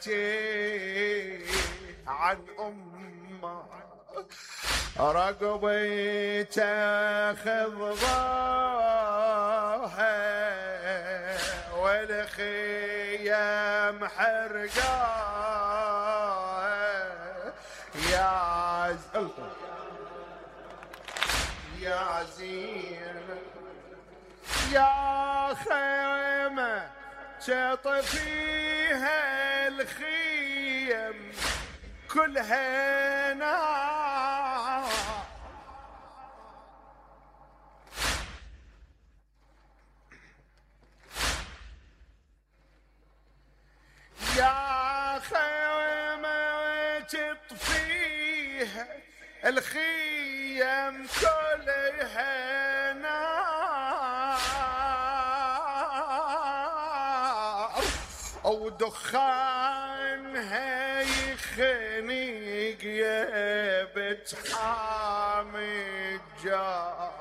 عن أمه رقبي تاخذ ضاها والخيام حرقاها يا زينب يا خيمة تطفيها الخيم كلها نار يا خيمة تطفيها الخيم كلها نار ودخانها يخنق يا بتحامي الجار